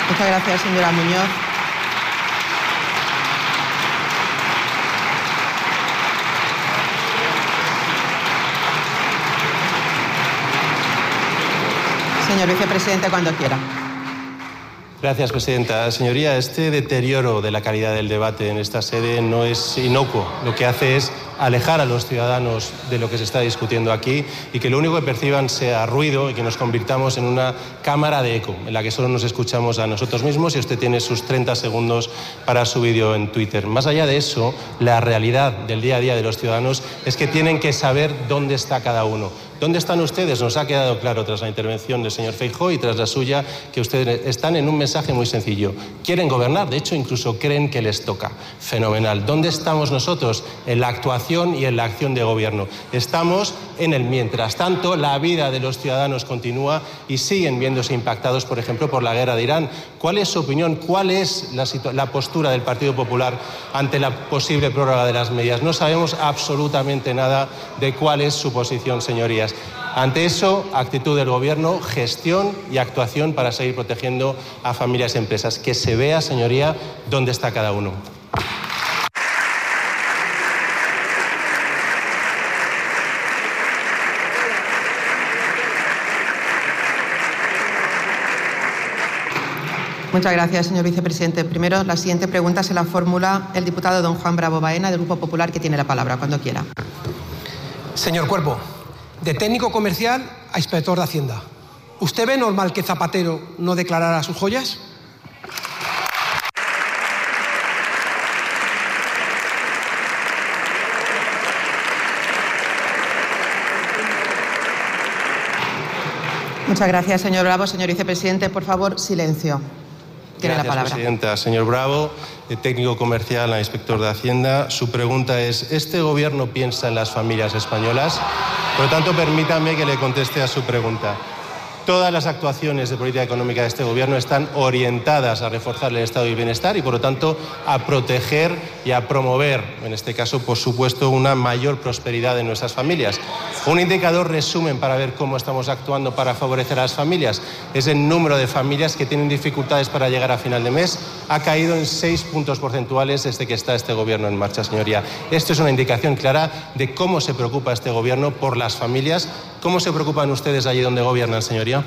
Muchas gracias, señora Muñoz. Señor vicepresidente, cuando quiera. Gracias, presidenta. Señoría, este deterioro de la calidad del debate en esta sede no es inocuo. Lo que hace es alejar a los ciudadanos de lo que se está discutiendo aquí y que lo único que perciban sea ruido y que nos convirtamos en una cámara de eco en la que solo nos escuchamos a nosotros mismos y usted tiene sus 30 segundos para su vídeo en Twitter. Más allá de eso, la realidad del día a día de los ciudadanos es que tienen que saber dónde está cada uno. ¿Dónde están ustedes? Nos ha quedado claro tras la intervención del señor Feijóo y tras la suya que ustedes están en un mensaje muy sencillo. Quieren gobernar, de hecho incluso creen que les toca. Fenomenal. ¿Dónde estamos nosotros? En la actuación y en la acción de gobierno. Estamos en el mientras tanto. La vida de los ciudadanos continúa y siguen viéndose impactados, por ejemplo, por la guerra de Irán. ¿Cuál es su opinión? ¿Cuál es la postura del Partido Popular ante la posible prórroga de las medidas? No sabemos absolutamente nada de cuál es su posición, señorías. Ante eso, actitud del Gobierno, gestión y actuación para seguir protegiendo a familias y empresas. Que se vea, señoría, dónde está cada uno. Muchas gracias, señor vicepresidente. Primero, la siguiente pregunta se la formula el diputado don Juan Bravo Baena, del Grupo Popular, que tiene la palabra, cuando quiera. Señor Cuerpo, de técnico comercial a inspector de Hacienda, ¿usted ve normal que Zapatero no declarara sus joyas? Muchas gracias, señor Bravo. Señor vicepresidente, por favor, silencio. Tiene la palabra. Gracias, presidenta. Señor Bravo, de técnico comercial a inspector de Hacienda, su pregunta es: ¿este gobierno piensa en las familias españolas? Por lo tanto, permítame que le conteste a su pregunta. Todas las actuaciones de política económica de este gobierno están orientadas a reforzar el estado del bienestar y, por lo tanto, a proteger y a promover, en este caso, por supuesto, una mayor prosperidad de nuestras familias. Un indicador resumen para ver cómo estamos actuando para favorecer a las familias es el número de familias que tienen dificultades para llegar a final de mes. Ha caído en 6 puntos porcentuales desde que está este gobierno en marcha, señoría. Esto es una indicación clara de cómo se preocupa este gobierno por las familias. ¿Cómo se preocupan ustedes allí donde gobiernan, señoría?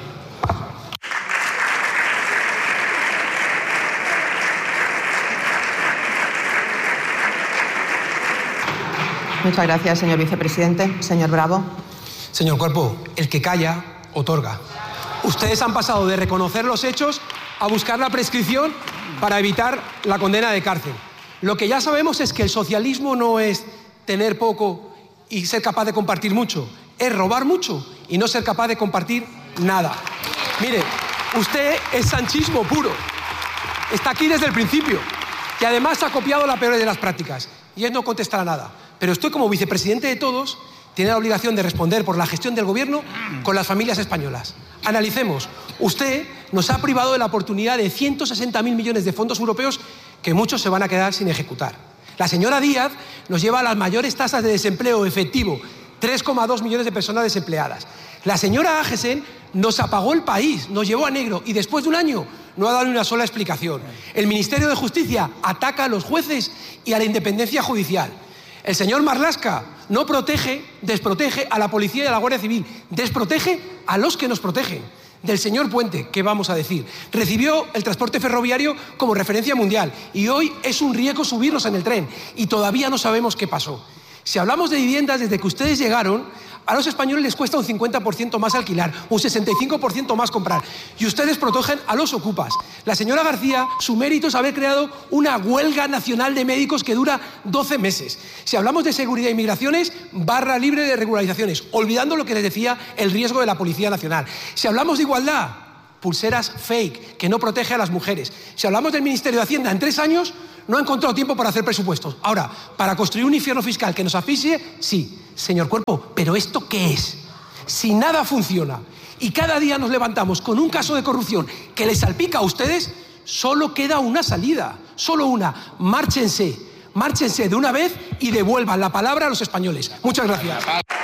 Muchas gracias, señor vicepresidente. Señor Bravo. Señor Cuerpo, el que calla, otorga. Ustedes han pasado de reconocer los hechos a buscar la prescripción para evitar la condena de cárcel. Lo que ya sabemos es que el socialismo no es tener poco y ser capaz de compartir mucho. Es robar mucho y no ser capaz de compartir nada. Mire, usted es sanchismo puro. Está aquí desde el principio. Y además ha copiado la peor de las prácticas. Y él no contestará nada. Pero usted, como vicepresidente de todos, tiene la obligación de responder por la gestión del gobierno con las familias españolas. Analicemos. Usted nos ha privado de la oportunidad de 160.000 millones de fondos europeos que muchos se van a quedar sin ejecutar. La señora Díaz nos lleva a las mayores tasas de desempleo efectivo, 3,2 millones de personas desempleadas. La señora Agesen nos apagó el país, nos llevó a negro y después de un año no ha dado ni una sola explicación. El Ministerio de Justicia ataca a los jueces y a la independencia judicial. El señor Marlaska no protege, desprotege a la policía y a la Guardia Civil, desprotege a los que nos protegen. Del señor Puente, ¿qué vamos a decir? Recibió el transporte ferroviario como referencia mundial y hoy es un riesgo subirnos en el tren y todavía no sabemos qué pasó. Si hablamos de viviendas, desde que ustedes llegaron, a los españoles les cuesta un 50% más alquilar, un 65% más comprar. Y ustedes protegen a los ocupas. La señora García, su mérito es haber creado una huelga nacional de médicos que dura 12 meses. Si hablamos de seguridad y migraciones, barra libre de regularizaciones, olvidando lo que les decía el riesgo de la Policía Nacional. Si hablamos de igualdad, pulseras fake, que no protege a las mujeres. Si hablamos del Ministerio de Hacienda, en 3 años no ha encontrado tiempo para hacer presupuestos. Ahora, para construir un infierno fiscal que nos asfixie, sí. Señor Cuerpo, ¿pero esto qué es? Si nada funciona y cada día nos levantamos con un caso de corrupción que les salpica a ustedes, solo queda una salida, solo una. Márchense de una vez y devuelvan la palabra a los españoles. Muchas gracias.